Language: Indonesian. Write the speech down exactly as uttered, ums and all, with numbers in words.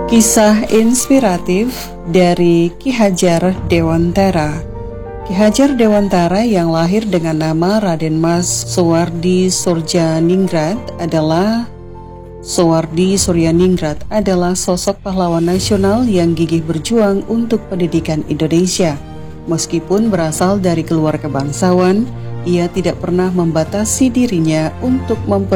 Kisah inspiratif dari Ki Hajar Dewantara. Ki Hajar Dewantara yang lahir dengan nama Raden Mas Soewardi Suryaningrat adalah Soewardi Suryaningrat adalah sosok pahlawan nasional yang gigih berjuang untuk pendidikan Indonesia. Meskipun berasal dari keluarga bangsawan, ia tidak pernah membatasi dirinya untuk memperjuangkan